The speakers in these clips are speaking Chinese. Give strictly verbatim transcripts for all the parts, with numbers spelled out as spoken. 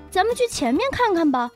咱们去前面看看吧。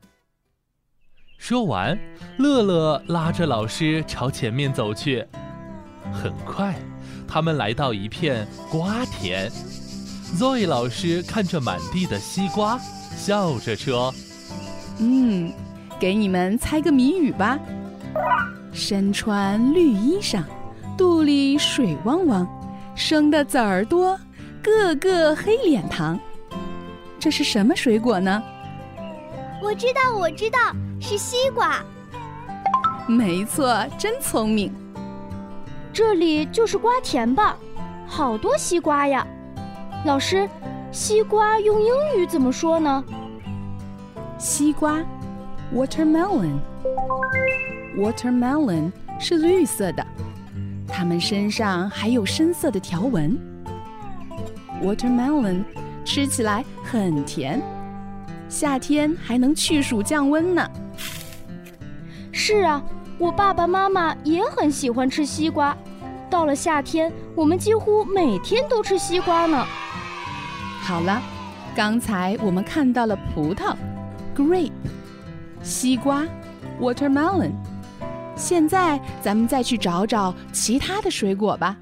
说完，乐乐拉着老师朝前面走去。很快，他们来到一片瓜田。Zoe 老师看着满地的西瓜，笑着说： 嗯，给你们猜个谜语吧。身穿绿衣裳，肚里水汪汪，生的籽儿多，个个黑脸庞。这是什么水果呢？ 我知道，我知道，是西瓜。 没错，真聪明。 这里就是瓜田吧？好多西瓜呀。老师，西瓜用英语怎么说呢？ 西瓜 watermelon watermelon 是绿色的，它们身上还有深色的条纹。watermelon 吃起来很甜，夏天还能去暑降温呢。 是啊，我爸爸妈妈也很喜欢吃西瓜，到了夏天我们几乎每天都吃西瓜呢。 好了，刚才我们看到了葡萄 grape， 西瓜 watermelon， 现在咱们再去找找其他的水果吧。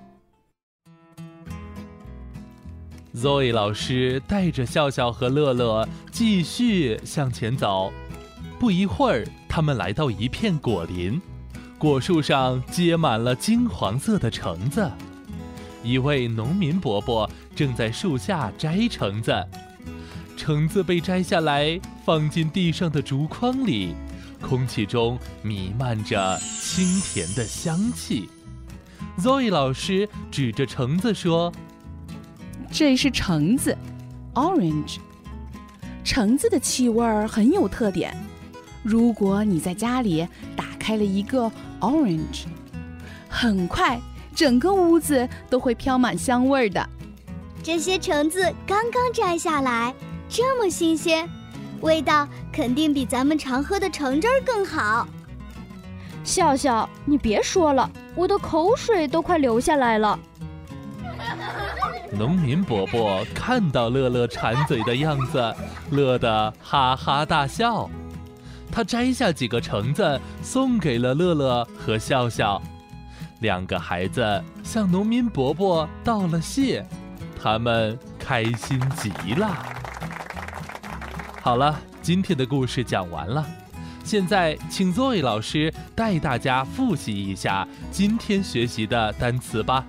Zoe 老师带着笑笑和乐乐继续向前走。不一会儿，他们来到一片果林，果树上结满了金黄色的橙子。一位农民伯伯正在树下摘橙子，橙子被摘下来放进地上的竹筐里，空气中弥漫着清甜的香气。Zoe 老师指着橙子说： 这是橙子 orange， 橙子的气味很有特点。如果你在家里打开了一个 orange， 很快整个屋子都会飘满香味的。 这些橙子刚刚摘下来，这么新鲜，味道肯定比咱们常喝的橙汁儿更好。 笑笑，你别说了，我的口水都快流下来了。 农民伯伯看到乐乐馋嘴的样子，乐得哈哈大笑。他摘下几个橙子送给了乐乐和笑笑，两个孩子向农民伯伯道了谢，他们开心极了。好了，今天的故事讲完了，现在请 Zoe 老师带大家复习一下今天学习的单词吧。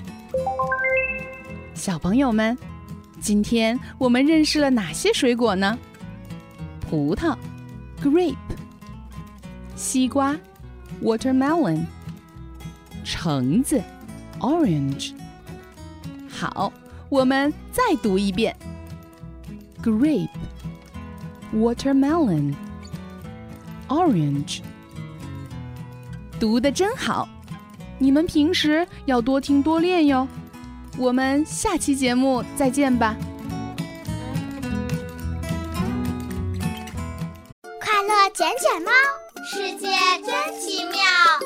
小朋友们，今天我们认识了哪些水果呢？葡萄 grape， 西瓜 watermelon， 橙子 orange。 好，我们再读一遍 grape watermelon orange。 读得真好，你们平时要多听多练哟。我们下期节目再见吧。 快乐捡捡猫，世界真奇妙。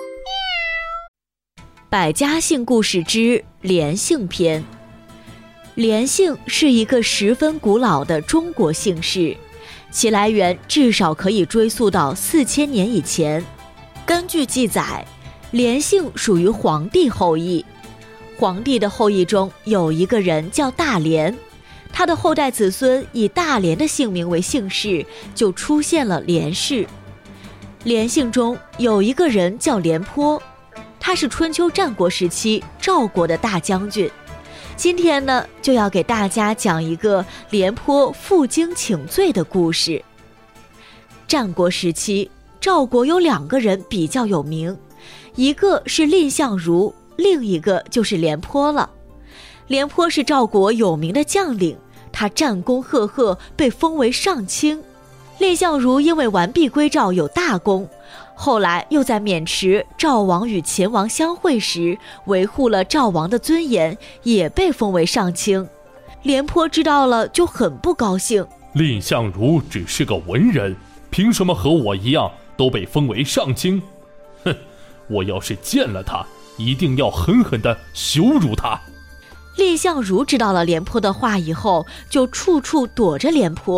百家姓故事之连姓篇。连姓是一个十分古老的中国姓氏，其来源至少可以追溯到四千年以前。根据记载，连姓属于黄帝后裔。黄帝的后裔中有一个人叫大连，他的后代子孙以大连的姓名为姓氏，就出现了连氏。连姓中有一个人叫廉颇，他是春秋战国时期赵国的大将军。今天呢，就要给大家讲一个廉颇负荆请罪的故事。战国时期，赵国有两个人比较有名，一个是蔺相如，另一个就是廉颇了。廉颇是赵国有名的将领，他战功赫赫，被封为上卿。蔺相如因为完璧归赵有大功，后来又在渑池赵王与秦王相会时维护了赵王的尊严，也被封为上卿。廉颇知道了就很不高兴， 蔺相如只是个文人，凭什么和我一样都被封为上卿？哼，我要是见了他，一定要狠狠地羞辱他。 蔺相如知道了廉颇的话以后，就处处躲着廉颇。